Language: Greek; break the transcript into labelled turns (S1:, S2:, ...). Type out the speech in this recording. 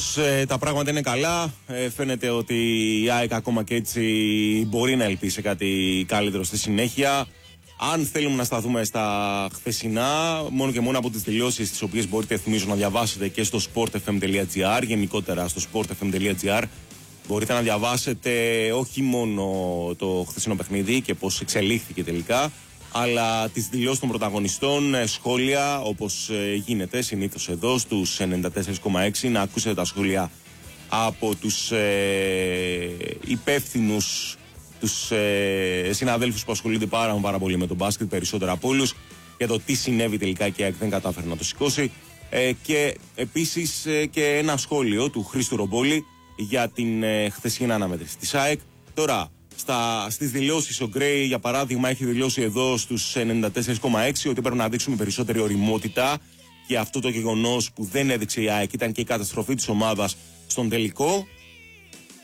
S1: Τα πράγματα είναι καλά. Φαίνεται ότι η ΑΕΚ ακόμα και έτσι μπορεί να ελπίσει σε κάτι καλύτερο στη συνέχεια. Αν θέλουμε να σταθούμε στα χθεσινά, μόνο και μόνο από τις δηλώσεις τις οποίες μπορείτε, θυμίζω, να διαβάσετε και στο sportfm.gr, γενικότερα στο sportfm.gr, μπορείτε να διαβάσετε όχι μόνο το χθεσινό παιχνίδι και πώς εξελίχθηκε τελικά, αλλά τις δηλώσεις των πρωταγωνιστών, σχόλια όπως γίνεται συνήθως εδώ στους 94,6, να ακούσετε τα σχόλια από τους υπεύθυνους, τους συναδέλφους που ασχολούνται πάρα πολύ με τον μπάσκετ, περισσότερο από όλους, για το τι συνέβη τελικά και δεν κατάφερε να το σηκώσει, και επίσης και ένα σχόλιο του Χρήστου Ρομπόλη για την χθεσινή αναμέτρηση της ΑΕΚ. Τώρα, στις δηλώσεις ο Γκρέι, για παράδειγμα, έχει δηλώσει εδώ στους 94,6 ότι πρέπει να δείξουμε περισσότερη ωριμότητα, και αυτό το γεγονός που δεν έδειξε η ΑΕΚ ήταν και η καταστροφή της ομάδας στον τελικό.